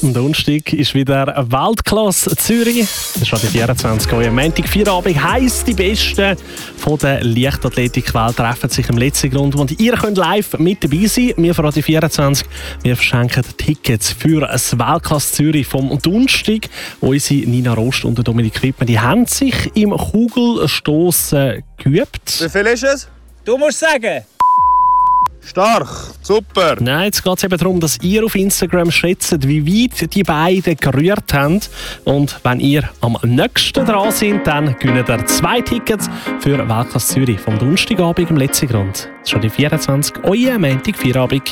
Am Donnerstag ist wieder Weltklasse Zürich. Das ist schon die 24. Uhr. Am Montag, Feierabend, heisst, die Besten von der Leichtathletikwelt treffen sich im letzten Grund. Und ihr könnt live mit dabei sein. Wir von Radio 24 wir verschenken Tickets für das Weltklasse Zürich vom Donnerstag. Unsere Nina Rost und Dominik Wittmann, die haben sich im Kugelstossen geübt. Wie viel ist es? Du musst sagen. Stark, super. Nein, jetzt geht es eben darum, dass ihr auf Instagram schätzt, wie weit die beiden gerührt haben. Und wenn ihr am nächsten dran seid, dann gewinnt ihr 2 Tickets für Weltklasse Zürich vom Donnerstagabend im letzten Grund. Das ist schon die 24. Euer Montag, Feierabend.